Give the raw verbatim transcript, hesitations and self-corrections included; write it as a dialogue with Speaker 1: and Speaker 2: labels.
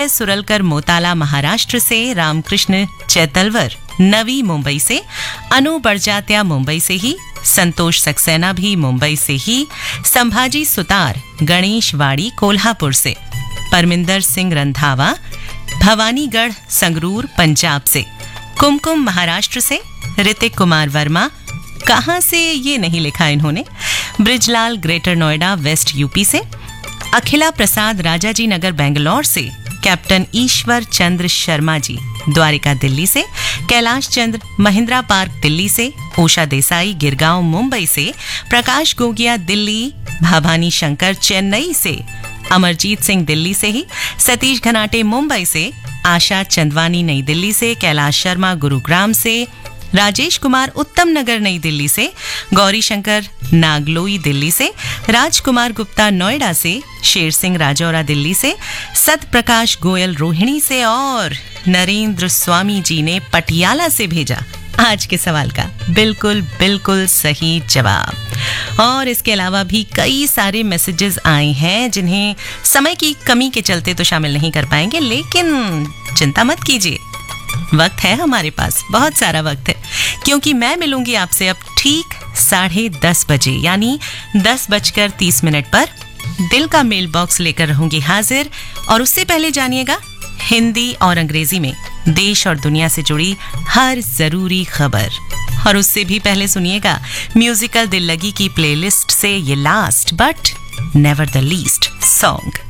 Speaker 1: संजय सुरलकर मोताला महाराष्ट्र से, रामकृष्ण चैतलवर नवी मुंबई से, अनु बड़जात्या मुंबई से ही, संतोष सक्सेना भी मुंबई से ही, संभाजी सुतार गणेश वाड़ी कोल्हापुर से, परमिंदर सिंह रंधावा भवानीगढ़ संगरूर पंजाब से, कुमकुम महाराष्ट्र से, ऋतिक कुमार वर्मा कहां से ये नहीं लिखा इन्होंने, Brijlal greater Noida west UP से, अखिला प्रसाद राजाजी नगर बेंगलोर से, कैप्टन ईश्वर चंद्र शर्मा जी द्वारिका दिल्ली से, कैलाश चंद्र महिंद्रा पार्क दिल्ली से, उषा देसाई गिरगांव मुंबई से, प्रकाश गोगिया दिल्ली, भाभानी शंकर चेन्नई से, अमरजीत सिंह दिल्ली से ही, सतीश घनाटे मुंबई से, आशा चंदवानी नई दिल्ली से, कैलाश शर्मा गुरुग्राम से, राजेश कुमार उत्तम नगर नई दिल्ली से, गौरी शंकर नागलोई दिल्ली से, राजकुमार गुप्ता नोएडा से, शेर सिंह राजौरा दिल्ली से, सत प्रकाश गोयल रोहिणी से और नरेंद्र स्वामी जी ने पटियाला से भेजा आज के सवाल का बिल्कुल बिल्कुल सही जवाब। और इसके अलावा भी कई सारे मैसेजेस आए हैं जिन्हें समय की कमी के चलते तो शामिल नहीं कर पाएंगे, लेकिन चिंता मत कीजिए, वक्त है हमारे पास, बहुत सारा वक्त है, क्योंकि मैं मिलूंगी आपसे अब ठीक साढ़े दस बजे यानी दस बजकर तीस मिनट पर दिल का मेल बॉक्स लेकर रहूंगी हाजिर। और उससे पहले जानिएगा हिंदी और अंग्रेजी में देश और दुनिया से जुड़ी हर जरूरी खबर, और उससे भी पहले सुनिएगा म्यूजिकल दिल लगी की प्लेलिस्ट से ये last but never the least song.